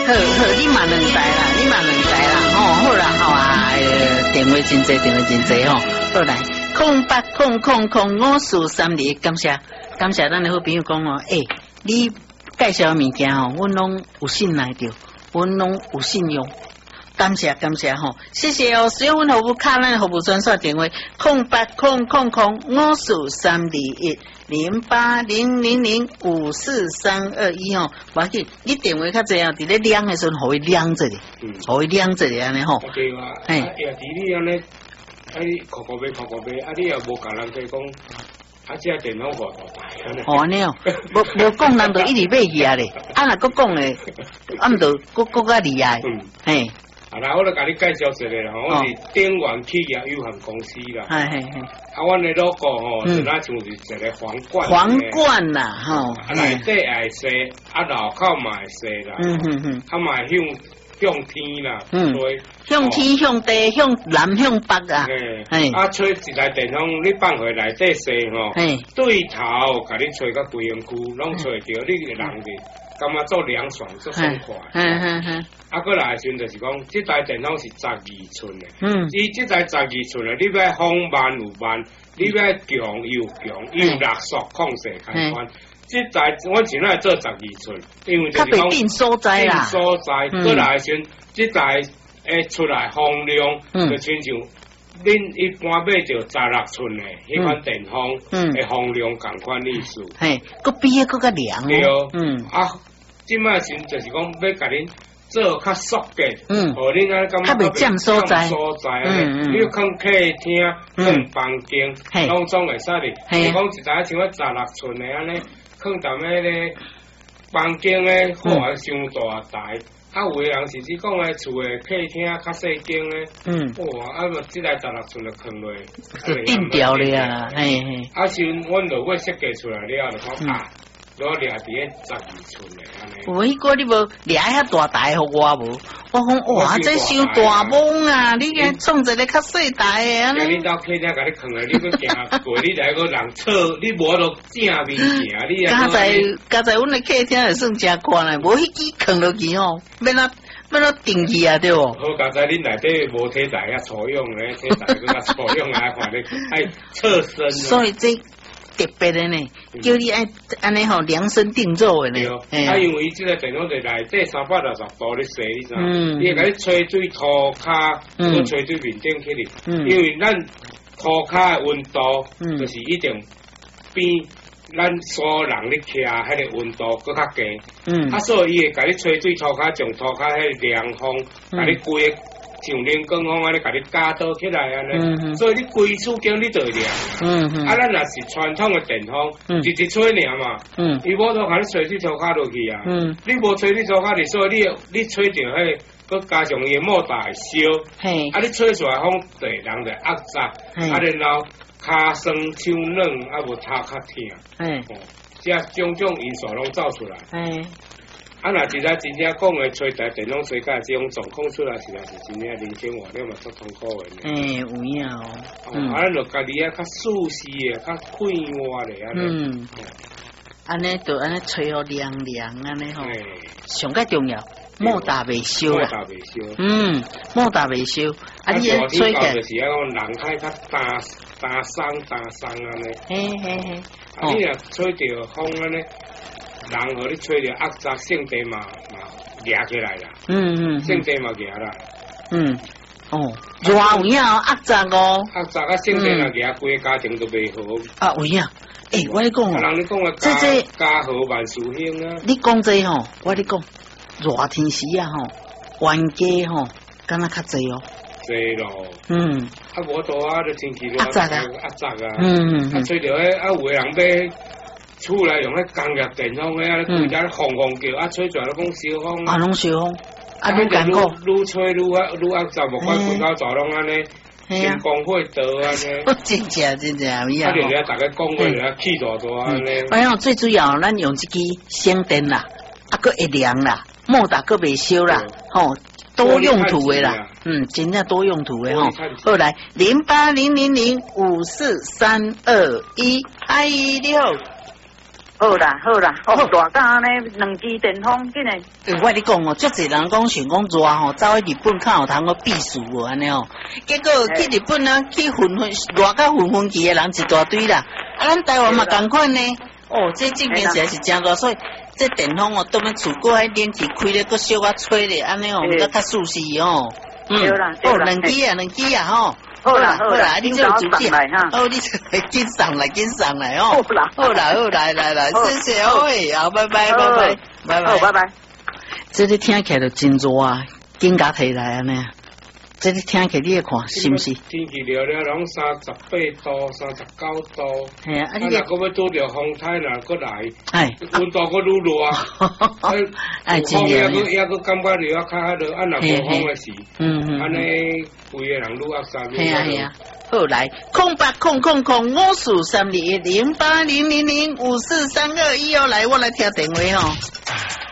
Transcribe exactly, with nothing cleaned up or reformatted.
好好，你嘛两台啦，你嘛两台啦，吼、哦，好啦，好啊，呃、电话真济，电话真济吼，好来，空八空空空五四三二，感谢感谢咱的好朋友讲哦，诶、欸，你介绍物件吼，阮拢有信赖着，阮拢有信用。感谢感谢吼，谢谢哦！使用阮服务卡，咱服务专线电话空八空空空五四三二一零八零零零五四三二一吼，我记你电话较济啊，伫咧亮的时阵，互伊亮着咧，互伊亮着咧安尼吼。 对啊，哎，也伫你安尼，啊你哭哭买哭哭买，啊你也无甲人家讲，啊这电话偌大台安尼。 哦安尼哦，无无讲人就一直买去啊咧，啊若佫讲咧，啊毋着佫佫较厉害，嘿。 啊，来，我来甲你介绍一下啦，吼，我是鼎元企业有限公司啦。 系系系。 啊，阮的 logo 吼，就咱像是一个皇冠。 皇冠啦，吼。 啊，内底会细，啊，路口嘛会细啦。嗯嗯嗯。啊，嘛向向天啦。嗯。 向天向地向南向北啊。 嘿。啊，吹一台电风，你放回内底细吼。嘿。对头，甲你吹到规身躯，拢吹着你个人嘅。感觉做凉爽，做爽快。嗯嗯嗯。啊，过来时阵就是讲，这台电脑是十二寸的。嗯。伊这台十二寸的，你要风慢有慢，你要强又强，又热缩控制开关。这台我前来做十二寸，因为就是讲定所在啦。 定所在。过来时阵，这台诶出来风量，就亲像恁一般买着十六寸的迄款电风，诶风量共款意思。 嘿，佮比个佮较凉。 对哦。嗯。啊。即卖时就是讲要甲恁做较缩格，嗯，互恁安感觉较袂占所在，所在嗯嗯，你要放客厅、放房间，拢总会使哩。是讲一台像我十六寸的安尼，放踮迄个房间咧，好啊，伤大台。啊，有诶人是只讲诶，厝诶客厅较细间咧，嗯，哇，啊，无即台十六寸就放落， 就定调咧啊，嘿嘿。 啊，像阮落尾设计出来了，就讲啊。我掠伫个十二寸的安尼。 有迄个你无掠遐大台互我无？我讲哇，这伤大懵啊！你个创一个较细台的安尼。 你到客厅甲你放来，你去行过，你来个人错，你无落正面行，你啊。 刚才刚才阮的客厅也算真宽啦，无迄支放落去吼，要哪要哪定去啊对无？ 好，刚才恁内底无体台遐粗用咧，体台搁较粗用来换咧，爱侧身。 所以这。特别的呢，叫你爱安尼吼量身定做的呢。 对，啊，因为伊即个电脑在内底三百六十度咧洗，你知影？嗯。伊会甲你吹水涂骹，搁吹水面顶起哩。嗯。因为咱涂骹的温度，嗯，就是一定比咱所有人咧徛迄个温度搁较低。嗯。啊，所以伊会甲你吹水涂骹，从涂骹迄个凉风，甲你规个。像冷光风安尼，甲你加倒起来安尼，所以你规厝间你就会凉。嗯嗯。啊，咱若是传统的电风，直直吹尔嘛。嗯。伊无都甲你吹水涂骹落去啊。嗯。你无吹水涂骹哩，所以你你吹着迄，佮加上伊莫大会烧。嘿。啊，你吹出来风对人就压杂，啊，然后骹酸手软，啊无头较痛。嘿。这种种因素拢走出来。嘿。啊，若真正真正讲诶，吹台电脑吹甲这种状况出来，实在是真正人生活了嘛，足痛苦诶。诶， 有影哦。 嗯。啊，咱就家己啊，较舒适诶，较快活咧安尼。嗯。 安尼就安尼吹好凉凉安尼吼。诶。上较重要，莫打袂烧啦。 莫打袂烧。 嗯，莫打袂烧。啊，你诶吹起就是啊，人海较打打伤打伤安尼。 嘿嘿嘿。 啊，你若吹着风安尼。人互你吹着压榨性地嘛嘛压起来啦，嗯嗯，性地嘛压啦， 嗯，哦，热有影哦，压榨哦， 压榨啊性地若压，规个家庭都袂好。 啊有影，诶，我咧讲哦， 人咧讲啊，这这家和万事兴啊。 你讲这吼，我咧讲，热天时啊吼，冤家吼，敢若较济哦。 济咯， 嗯， 啊无多啊，就天气热， 压榨啊， 压榨啊，嗯嗯，啊吹着迄啊有个人买。厝内用迄工业电风诶，啊，规只轰轰叫，啊，吹出来拢烧风。 啊，拢烧风，啊，愈艰苦， 愈吹愈啊愈压榨，无怪规口早拢安尼，天光火倒安尼。 真正真正有影。 啊，连咧大家讲话咧气大大安尼。 哎呀，最主要咱用即支省电啦，啊，佫会凉啦，莫打佫袂烧啦，吼。多用途的啦，嗯，真正多用途的吼。后来零八零零零五四三二一，嗨六。 好啦好啦，哦，大家呢两支电风紧诶。 欸、我你讲哦，足侪人讲想讲热吼，走去日本较有通个避暑哦，安尼哦。结果去日本啊，去混混热到混混期诶人一大堆啦。啊，咱台湾嘛同款呢。哦，这正经实在是真热，所以这电风哦，都要厝过爱冷气开咧，搁小可吹咧，安尼哦，毋得较舒适哦。 嗯，对啦， 哦，两支啊，两支啊，吼。 好啦好啦， 你这有主见哦，你紧上来，紧上来哦。 好啦， 好啦，好来来来，谢谢哦，好，拜拜，拜拜，拜拜， 拜拜。 这里听起来就真热啊，紧甲起来安尼。这里听起来你也看是不是？ 天气热了，拢三十八度、三十九度。 系啊，啊你若搁要拄着风台，若搁来， 哎， 温度搁愈热啊。 哎，真热。也搁也搁感觉热啊，较较热，啊，若无风诶时， 嗯嗯， 安尼规个人愈压三。 系啊系啊，好来，空八空空空五四三二一零八零零零五四三二一哦，来我来听电话哦。